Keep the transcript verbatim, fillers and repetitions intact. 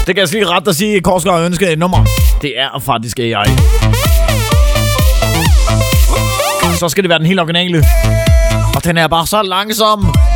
Det kan jeg lige ret at sige, at Korsgaard ønsker et nummer. Det er faktisk A I. Så skal det være den helt originale. Og den er bare så langsom.